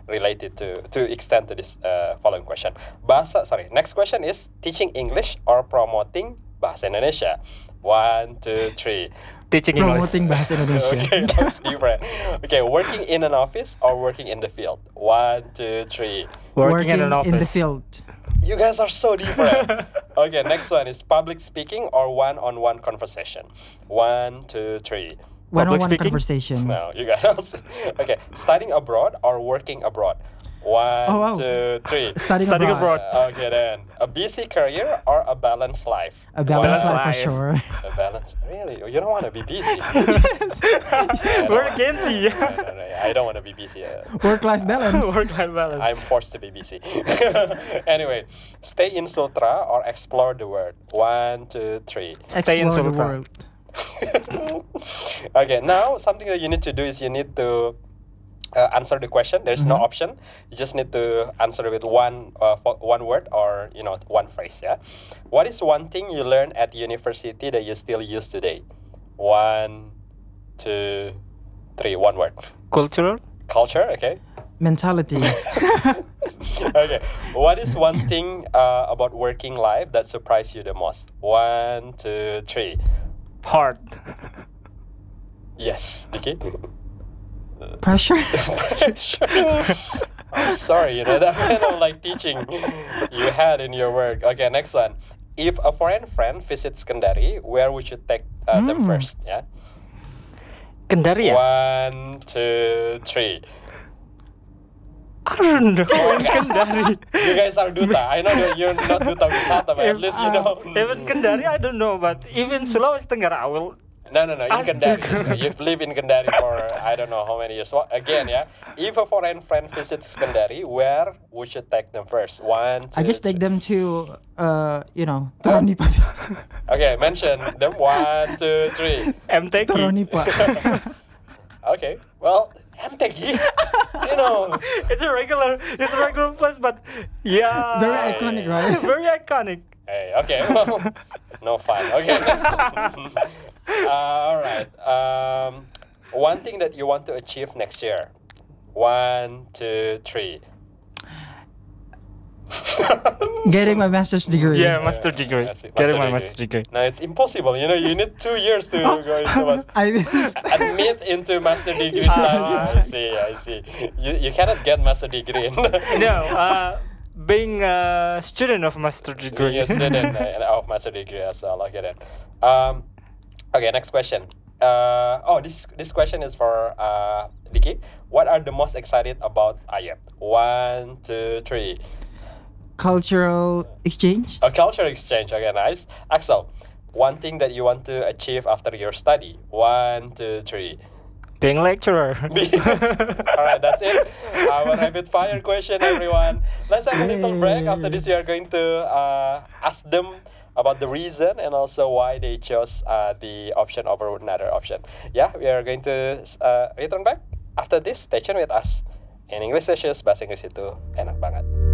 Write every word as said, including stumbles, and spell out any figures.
related to to extend to this uh, following question. Bahasa, sorry. Next question is teaching English or promoting bahasa Indonesia. One, two, three. Teaching English. Promoting bahasa Indonesia. Okay, that's different. Okay, working in an office or working in the field. One, two, three. Working, in an office. in the field. You guys are so different. Okay, next one is public speaking or one-on-one conversation. One, two, three. One-on-one speaking? conversation. No, you guys. Okay, studying abroad or working abroad. One, Oh, wow. two, three. Studying, Studying abroad. abroad. Okay, then a busy career or a balanced life. A balanced One, life for life. sure. A balance. Really? You don't want to be busy. We're Genzi. No, no, no, I don't want to be busy. Uh, Work-life balance. Work-life balance. I'm forced to be busy. Anyway, stay in Sultra or explore the world. One, two, three. Stay in Explore the Sultra. world. Okay, now something that you need to do is you need to uh, answer the question. There's no Mhm. option. You just need to answer with one uh, fo- one word or you know one phrase. Yeah. What is one thing you learned at university that you still use today? One, two, three. One word. Cultural. Culture. Okay. Mentality. Okay. What is one thing uh, about working life that surprised you the most? One, two, three. Hard. Yes, Nikki. Pressure. I'm sorry, you know that kind of like teaching you had in your work. Okay, next one. If a foreign friend visits Kendari, where would you take uh, them Mm. first? Yeah. Kendari ya? One, two, three. I don't know. In Kendari. You guys are duta. I know that you're not duta wisata, but at If, least you know. Even Kendari, I don't know, but even Sulawesi Tenggara, I will. No, no, no. In Ask Kendari, juga. you've lived in Kendari for I don't know how many years. Well, again, yeah. If a foreign friend visits Kendari, where would you take them first? One, two, I just take three. them to, uh, you know, Toronipa. Okay, mention them. One, two, three. M T Q. Toronipa. Okay. Well, M T G. You know. It's a regular, it's a regular place, but yeah. Very iconic, right? Very iconic. Hey, okay. Well, no fun. Okay. Next. uh, all right. Um, one thing that you want to achieve next year. One, two, three. Getting my master's degree. Yeah, master degree. That's it, Getting my master master degree. No, it's impossible. You know, you need two years to go into mas- I missed. admit into master degree studies. I see. I see. You you cannot get master degree. No, uh, being a student of master degree. You're a student uh, of master degree as well. Okay then. Um, okay, next question. Uh, oh, this this question is for uh, Diki. What are the most excited about A Y E P? One, two, three. Cultural exchange. A culture exchange. Okay, nice. Axel, one thing that you want to achieve after your study. One, two, three. Being lecturer. All right, that's it. Our rapid fire question, everyone. Let's have a little break. After this, we are going to uh, ask them about the reason and also why they chose uh, the option over another option. Yeah, we are going to uh, return back after this. Stay tuned with us. In English Sessions, bahasa Inggris itu enak banget.